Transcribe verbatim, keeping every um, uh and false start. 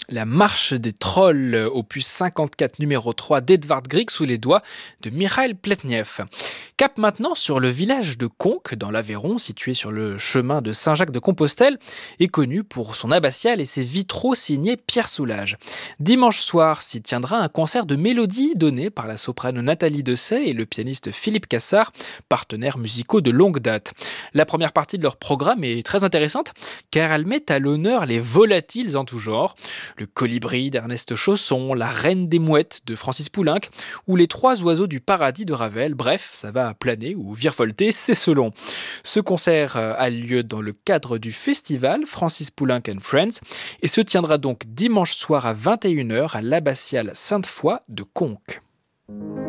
La marche des trolls, opus cinquante-quatre numéro trois d'Edvard Grieg sous les doigts de Mikhail Pletnev. Cap maintenant sur le village de Conques dans l'Aveyron, situé sur le chemin de Saint-Jacques-de-Compostelle, est connu pour son abbatiale et ses vitraux signés Pierre Soulages. Dimanche soir s'y tiendra un concert de mélodies donné par la soprano Nathalie Dessay et le pianiste Philippe Cassard, partenaires musicaux de longue date. La première partie de leur programme est très intéressante car elle met à l'honneur les volatiles en tout genre. Le colibri d'Ernest Chausson, la reine des mouettes de Francis Poulenc ou les trois oiseaux du paradis de Ravel. Bref, ça va planer ou virevolter, c'est selon. Ce concert a lieu dans le cadre du festival Francis Poulenc and Friends et se tiendra donc dimanche soir à vingt et une heures à l'abbatiale Sainte-Foy de Conques.